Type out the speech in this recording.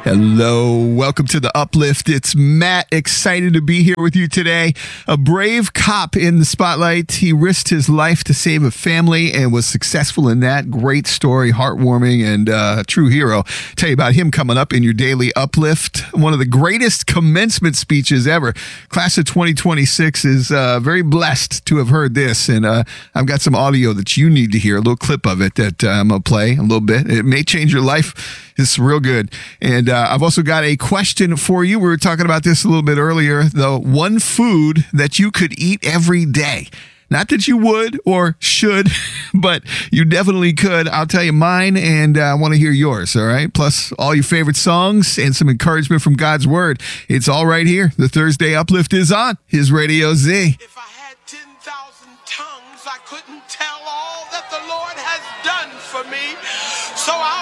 Hello, welcome to The Uplift. It's Matt, excited to be here with you today. A brave cop in the spotlight. He risked his life to save a family and was successful in that. Great story, heartwarming, and a true hero. Tell you about him coming up in your daily Uplift. One of the greatest commencement speeches ever. Class of 2026 is very blessed to have heard this, and I've got some audio that you need to hear, a little clip of it that I'm going to play a little bit. It may change your life. It's real good. And I've also got a question for you. We were talking about this a little bit earlier, though. One food that you could eat every day. Not that you would or should, but you definitely could. I'll tell you mine, and I want to hear yours, all right? Plus, all your favorite songs and some encouragement from God's Word. It's all right here. The Thursday Uplift is on his Radio Z. If I had 10,000 tongues, I couldn't tell all that the Lord has done for me. So